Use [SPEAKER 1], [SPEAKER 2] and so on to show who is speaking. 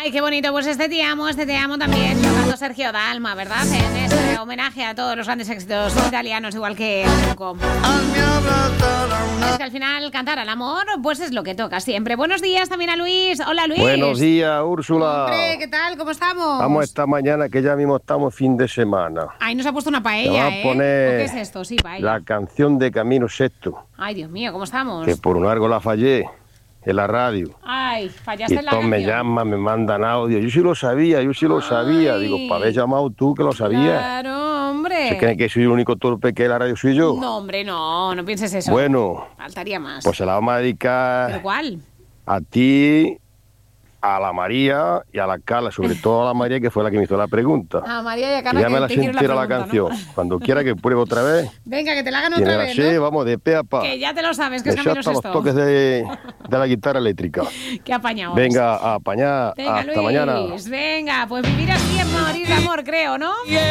[SPEAKER 1] Ay, qué bonito, pues este te amo también, tocando Sergio Dalma, ¿verdad? En este homenaje a todos los grandes éxitos italianos, igual que Cuco. Es que al final cantar al amor, pues es lo que toca siempre. Buenos días también a Luis. Hola, Luis.
[SPEAKER 2] Buenos días, Úrsula.
[SPEAKER 1] Hombre, ¿qué tal? ¿Cómo estamos?
[SPEAKER 2] Vamos esta mañana, que ya mismo estamos fin de semana.
[SPEAKER 1] Ay, nos ha puesto una
[SPEAKER 2] Te
[SPEAKER 1] paella,
[SPEAKER 2] va a poner
[SPEAKER 1] ¿O qué es esto? Sí, paella.
[SPEAKER 2] la canción de Camilo Sesto,
[SPEAKER 1] Ay, Dios mío, ¿cómo estamos?
[SPEAKER 2] que por un algo la fallé en la radio.
[SPEAKER 1] Ay, fallaste
[SPEAKER 2] Y
[SPEAKER 1] en la
[SPEAKER 2] todos me
[SPEAKER 1] canción.
[SPEAKER 2] llaman, me mandan audio. Yo sí lo sabía.
[SPEAKER 1] Ay.
[SPEAKER 2] Digo, para haber llamado tú que lo sabías.
[SPEAKER 1] Claro, hombre.
[SPEAKER 2] ¿Se creen que soy el único torpe que la radio soy yo?
[SPEAKER 1] No, hombre, no pienses eso.
[SPEAKER 2] Bueno,
[SPEAKER 1] Faltaría más.
[SPEAKER 2] pues se la vamos a
[SPEAKER 1] ¿Pero
[SPEAKER 2] dedicar
[SPEAKER 1] cuál?
[SPEAKER 2] a ti, a la María y a la Carla, sobre todo a la María, que fue la que me hizo la pregunta.
[SPEAKER 1] A María y a
[SPEAKER 2] Que
[SPEAKER 1] Carla,
[SPEAKER 2] ya me
[SPEAKER 1] que
[SPEAKER 2] la
[SPEAKER 1] te hicieron
[SPEAKER 2] sintiera la
[SPEAKER 1] pregunta,
[SPEAKER 2] canción.
[SPEAKER 1] ¿no?
[SPEAKER 2] Cuando quiera que pruebe otra vez.
[SPEAKER 1] Venga, que te la hagan
[SPEAKER 2] Tiene
[SPEAKER 1] otra
[SPEAKER 2] la
[SPEAKER 1] vez,
[SPEAKER 2] sé,
[SPEAKER 1] ¿no?
[SPEAKER 2] vamos, de pe a pa.
[SPEAKER 1] Que ya te lo sabes, que
[SPEAKER 2] Me
[SPEAKER 1] es
[SPEAKER 2] sé
[SPEAKER 1] Camilo
[SPEAKER 2] hasta los
[SPEAKER 1] Sesto.
[SPEAKER 2] toques de la guitarra eléctrica.
[SPEAKER 1] Qué apañado.
[SPEAKER 2] Venga, a apañar.
[SPEAKER 1] Venga,
[SPEAKER 2] Hasta
[SPEAKER 1] Luis.
[SPEAKER 2] mañana.
[SPEAKER 1] Venga, pues vivir así es morir de amor, creo, ¿no?